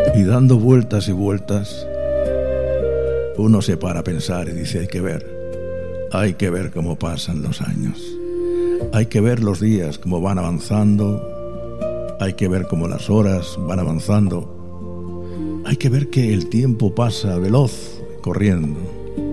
Y dando vueltas y vueltas, uno se para a pensar y dice, hay que ver cómo pasan los años. Hay que ver los días cómo van avanzando. Hay que ver cómo las horas van avanzando. Hay que ver que el tiempo pasa veloz, corriendo.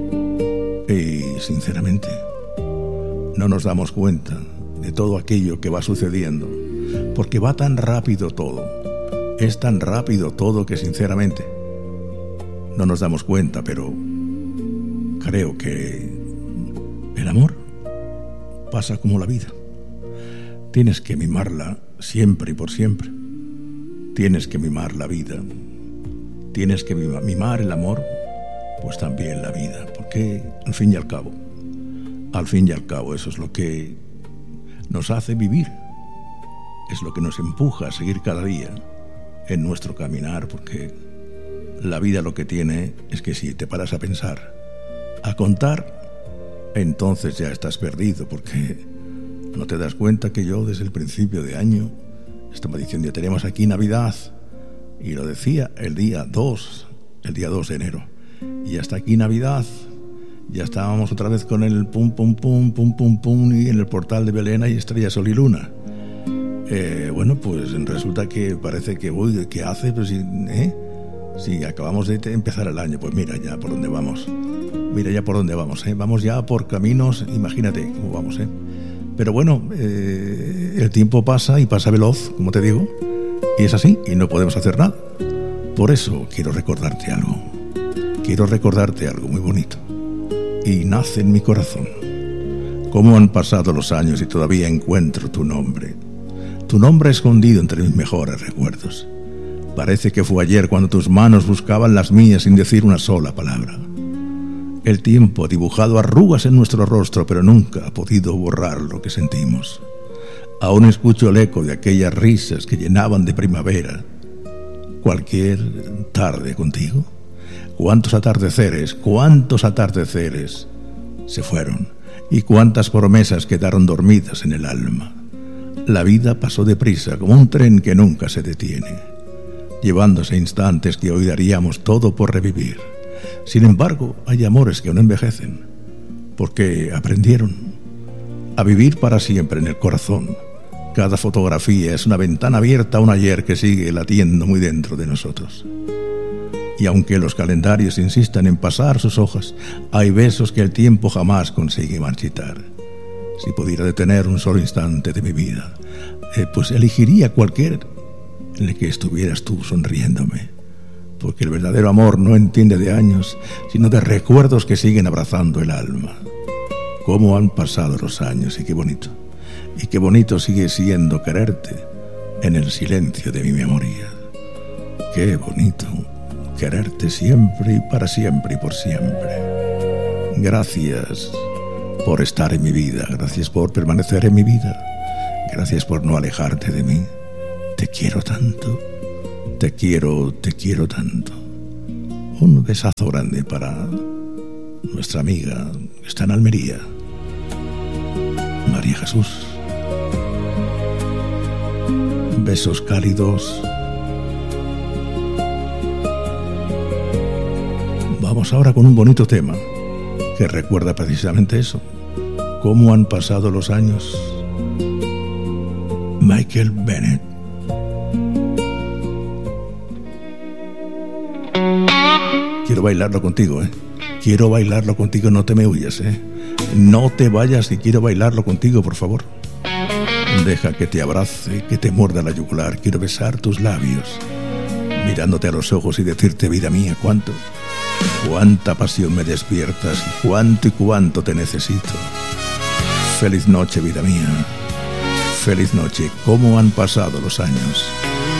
Y sinceramente, no nos damos cuenta de todo aquello que va sucediendo, porque va tan rápido todo. Es tan rápido todo que sinceramente no nos damos cuenta, pero creo que el amor pasa como la vida. Tienes que mimarla siempre y por siempre. Tienes que mimar la vida. Tienes que mimar el amor, pues también la vida, porque al fin y al cabo eso es lo que nos hace vivir, es lo que nos empuja a seguir cada día en nuestro caminar, porque la vida lo que tiene es que si te paras a pensar, a contar, entonces ya estás perdido, porque no te das cuenta que yo desde el principio de año estaba diciendo, ya tenemos aquí Navidad, y lo decía el día 2 de enero, y ya está aquí Navidad, ya estábamos otra vez con el pum pum pum pum pum pum, y en el portal de Belén hay estrella, sol y luna. Bueno, pues resulta que parece que, ¿qué hace? Pues, si acabamos de empezar el año, pues mira ya por dónde vamos. Vamos ya por caminos, imagínate cómo vamos, Pero bueno, el tiempo pasa y pasa veloz, como te digo, y es así, y no podemos hacer nada. Por eso quiero recordarte algo muy bonito, y nace en mi corazón. Cómo han pasado los años y todavía encuentro tu nombre escondido entre mis mejores recuerdos. Parece que fue ayer cuando tus manos buscaban las mías sin decir una sola palabra. El tiempo ha dibujado arrugas en nuestro rostro, pero nunca ha podido borrar lo que sentimos. Aún escucho el eco de aquellas risas que llenaban de primavera cualquier tarde contigo. Cuántos atardeceres se fueron, y cuántas promesas quedaron dormidas en el alma. La vida pasó deprisa como un tren que nunca se detiene, llevándose instantes que hoy daríamos todo por revivir. Sin embargo, hay amores que no envejecen, porque aprendieron a vivir para siempre en el corazón. Cada fotografía es una ventana abierta a un ayer que sigue latiendo muy dentro de nosotros. Y aunque los calendarios insistan en pasar sus hojas, hay besos que el tiempo jamás consigue marchitar. Si pudiera detener un solo instante de mi vida, pues elegiría cualquier en el que estuvieras tú sonriéndome, porque el verdadero amor no entiende de años, sino de recuerdos que siguen abrazando el alma. Cómo han pasado los años y qué bonito sigue siendo quererte en el silencio de mi memoria. Qué bonito quererte siempre y para siempre y por siempre. Gracias por estar en mi vida, gracias por permanecer en mi vida, gracias por no alejarte de mí. Te quiero tanto, te quiero tanto. Un besazo grande para nuestra amiga que está en Almería, María Jesús. Besos cálidos. Vamos ahora con un bonito tema que recuerda precisamente eso. Cómo han pasado los años. Michael Bennett. Quiero bailarlo contigo, Quiero bailarlo contigo, no te me huyas, No te vayas, y quiero bailarlo contigo, por favor. Deja que te abrace, que te muerda la yugular. Quiero besar tus labios, mirándote a los ojos y decirte, vida mía, cuánta pasión me despiertas, y cuánto te necesito. Feliz noche, vida mía. Feliz noche. Cómo han pasado los años.